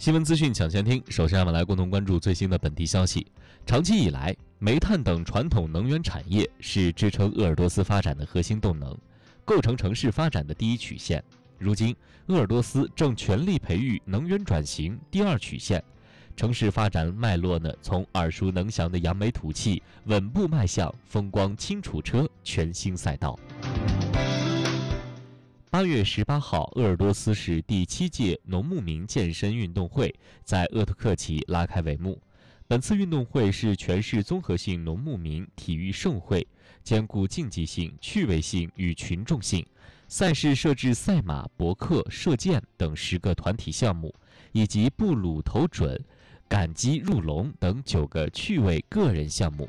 新闻资讯抢先听，首先让我们来共同关注最新的本地消息。长期以来，煤炭等传统能源产业是支撑鄂尔多斯发展的核心动能，构成城市发展的第一曲线。如今，鄂尔多斯正全力培育能源转型第二曲线，城市发展脉络呢，从耳熟能详的扬眉吐气，稳步迈向风光轻楚车全新赛道。8月18号，鄂尔多斯市第7届农牧民健身运动会在鄂图克旗拉开帷幕。本次运动会是全市综合性农牧民体育盛会，兼顾竞技性、趣味性与群众性。赛事设置赛马、搏克、射箭等10个团体项目，以及步履投准、赶鸡入笼等9个趣味个人项目。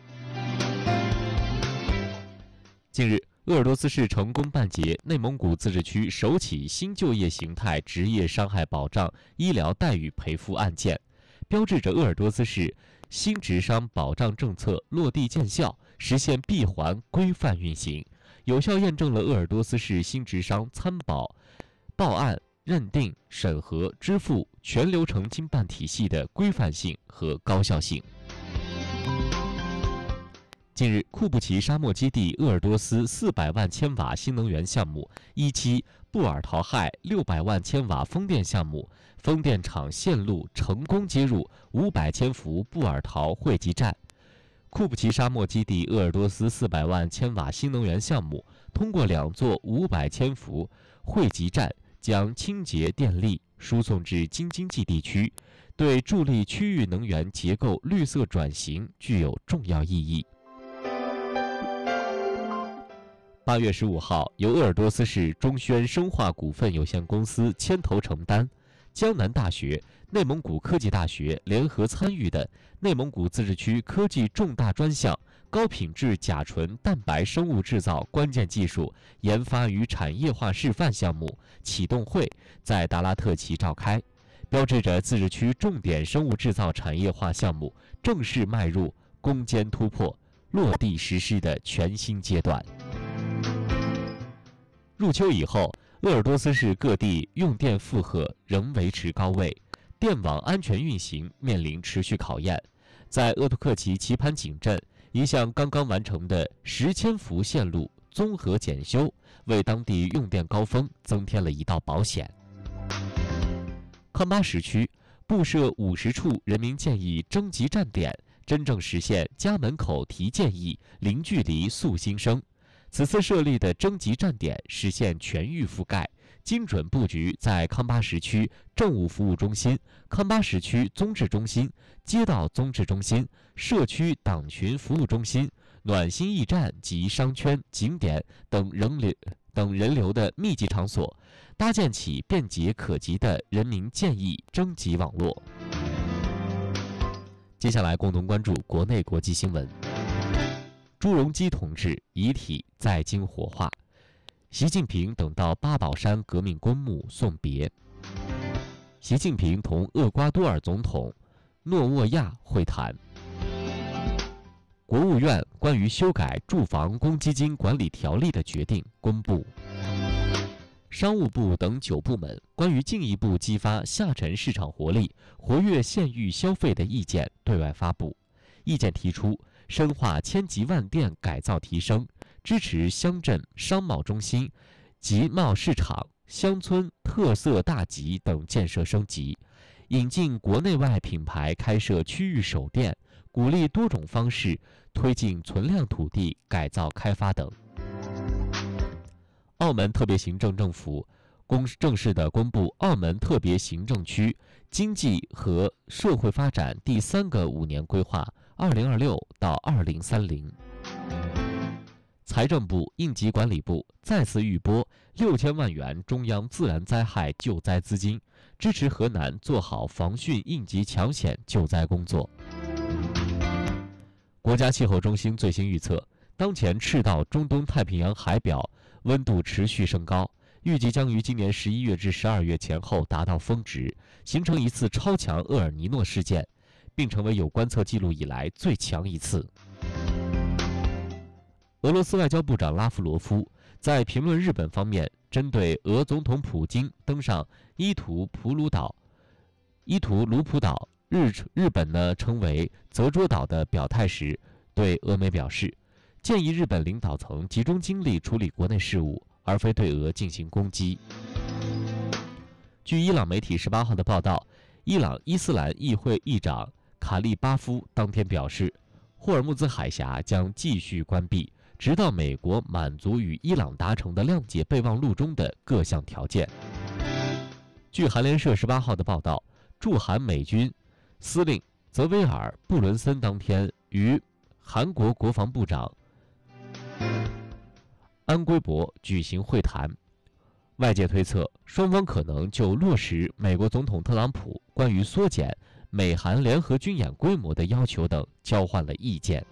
近日，鄂尔多斯市成功办结内蒙古自治区首起新就业形态职业伤害保障医疗待遇赔付案件，标志着鄂尔多斯市新职伤保障政策落地见效，实现闭环规范运行，有效验证了鄂尔多斯市新职伤参保、报案、认定、审核、支付全流程经办体系的规范性和高效性。近日，库布齐沙漠基地鄂尔多斯400万千瓦新能源项目一期布尔陶亥600万千瓦风电项目风电场线路成功接入500千伏布尔陶汇集站。库布齐沙漠基地鄂尔多斯400万千瓦新能源项目通过2座500千伏汇集站，将清洁电力输送至京津冀地区，对助力区域能源结构绿色转型具有重要意义。8月15号，由鄂尔多斯市中宣生化股份有限公司牵头承担，江南大学、内蒙古科技大学联合参与的内蒙古自治区科技重大专项高品质甲醇蛋白生物制造关键技术研发与产业化示范项目启动会在达拉特旗召开，标志着自治区重点生物制造产业化项目正式迈入攻坚突破、落地实施的全新阶段。入秋以后，鄂尔多斯市各地用电负荷仍维持高位，电网安全运行面临持续考验。在鄂图克旗棋盘井镇，一项刚刚完成的10千伏线路综合检修，为当地用电高峰增添了一道保险。康巴什区布设50处人民建议征集站点，真正实现家门口提建议、零距离诉心声。此次设立的征集站点实现全域覆盖，精准布局在康巴什区政务服务中心、康巴什区综治中心、街道综治中心、社区党群服务中心、暖心驿站及商圈、景点等人流的密集场所，搭建起便捷可及的人民建议征集网络。接下来共同关注国内国际新闻。朱镕基同志遗体在京火化，习近平等到八宝山革命公墓送别。习近平同厄瓜多尔总统诺沃亚会谈。国务院关于修改住房公积金管理条例的决定公布。商务部等9部门关于进一步激发下沉市场活力、活跃县域消费的意见对外发布。意见提出，深化千级万店改造提升，支持乡镇商贸中心、集贸市场、乡村特色大集等建设升级，引进国内外品牌开设区域首店，鼓励多种方式推进存量土地改造开发等。澳门特别行政政府正式地公布澳门特别行政区经济和社会发展第3个5年规划2026到2030。财政部、应急管理部再次预拨6000万元中央自然灾害救灾资金，支持河南做好防汛应急抢险救灾工作。国家气候中心最新预测，当前赤道中东太平洋海表温度持续升高，预计将于今年11月至12月前后达到峰值，形成一次超强厄尔尼诺事件，并成为有观测记录以来最强一次。俄罗斯外交部长拉夫罗夫在评论日本方面，针对俄总统普京登上伊图普鲁岛伊图卢普岛日本呢称为泽捉岛的表态时，对俄媒表示，建议日本领导层集中精力处理国内事务，而非对俄进行攻击。据伊朗媒体18号的报道，伊朗伊斯兰议会议长卡利巴夫当天表示，霍尔木兹海峡将继续关闭，直到美国满足与伊朗达成的谅解备忘录中的各项条件。据韩联社18号的报道，驻韩美军司令泽维尔·布伦森当天与韩国国防部长安圭博举行会谈，外界推测双方可能就落实美国总统特朗普关于缩减美韩联合军演规模的要求等交换了意见。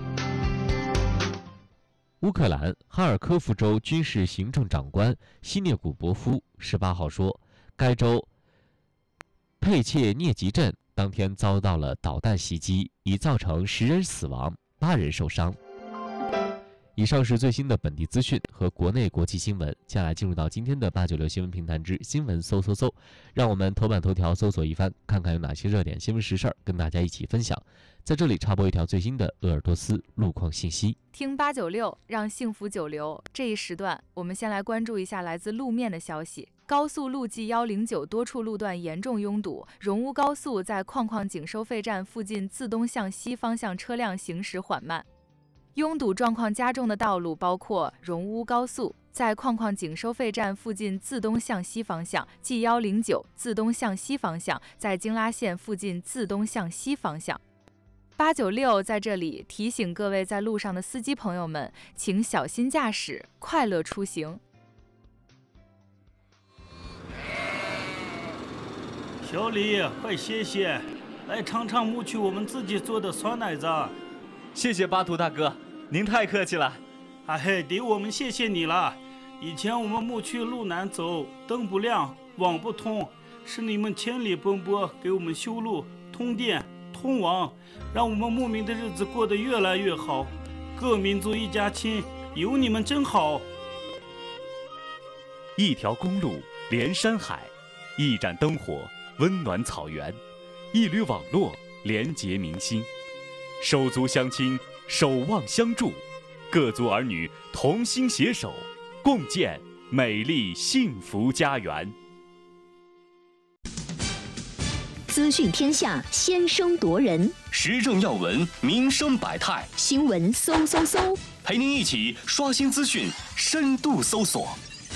乌克兰哈尔科夫州军事行政长官西涅古博夫18号说，该州佩切涅吉镇当天遭到了导弹袭击，已造成10人死亡，8人受伤。以上是最新的本地资讯和国内国际新闻，接下来进入到今天的896新闻评弹之新闻搜，让我们头版头条搜索一番，看看有哪些热点新闻时事跟大家一起分享。在这里插播一条最新的鄂尔多斯路况信息。 听896，让幸福久留。这一时段，我们先来关注一下来自路面的消息。高速路 G109多处路段严重拥堵，荣乌高速在矿矿井收费站附近自东向西方向车辆行驶缓慢。拥堵状况加重的道路包括荣乌高速在矿矿井收费站附近自东向西方向 G109 自东向西方向在京拉线附近自东向西方向。896在这里提醒各位在路上的司机朋友们，请小心驾驶，快乐出行。 小李，快歇歇，来尝尝牧区我们自己做的酸奶子。 谢谢巴图大哥，您太客气了。 哎嘿，得我们谢谢你了。以前我们牧区路难走，灯不亮，网不通，是你们千里奔波给我们修路、通电、通网，让我们牧民的日子过得越来越好。各民族一家亲，有你们真好。 一条公路连山海，一盏灯火温暖草原，一缕网络连结民心，手足相亲，守望相助，各族儿女同心携手，共建美丽幸福家园。 资讯天下，先声夺人； 时政要闻，民生百态； 新闻搜， 陪您一起刷新资讯，深度搜索。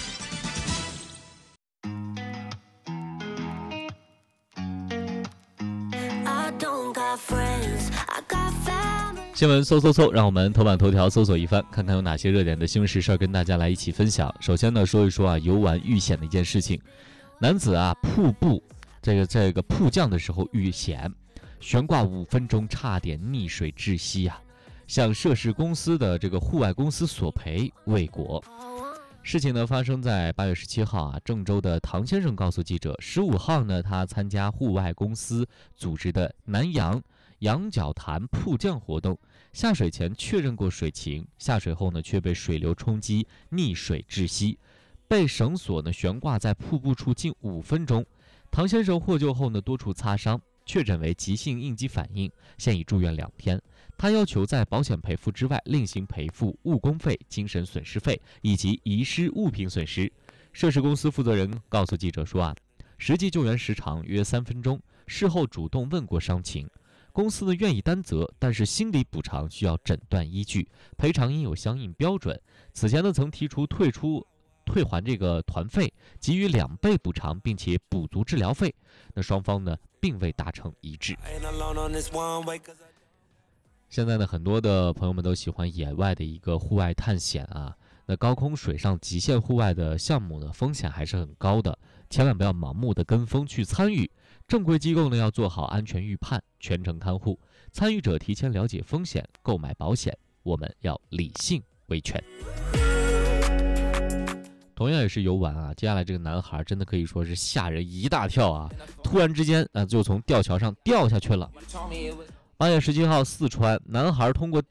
新闻搜，让我们头版头条搜索一番，看看有哪些热点的新闻时事跟大家来一起分享。首先呢，说一说游玩遇险的一件事情。男子瀑布这个瀑降的时候遇险，悬挂5分钟，差点溺水窒息向涉事公司的这个户外公司索赔未果。事情呢发生在8月17号郑州的唐先生告诉记者，15号呢他参加户外公司组织的南洋羊角潭瀑降活动，下水前确认过水情，下水后呢却被水流冲击溺水窒息，被绳索呢悬挂在瀑布处近5分钟。唐先生获救后呢多处擦伤，确诊为急性应激反应，现已住院2天。他要求在保险赔付之外另行赔付误工费、精神损失费以及遗失物品损失。涉事公司负责人告诉记者说实际救援时长约3分钟，事后主动问过伤情，公司呢愿意担责，但是心理补偿需要诊断依据，赔偿应有相应标准。此前呢曾提出退还这个团费，给予2倍补偿，并且补足治疗费。那双方呢并未达成一致。现在呢很多的朋友们都喜欢野外的一个户外探险那高空水上极限户外的项目呢风险还是很高的，千万不要盲目的跟风去参与。正规机构呢要做好安全预判，全程看护，参与者提前了解风险，购买保险，我们要理性维权。同样也是游玩接下来这个男孩真的可以说是吓人一大跳突然之间就从吊桥上掉下去了。8月17号，四川男孩通过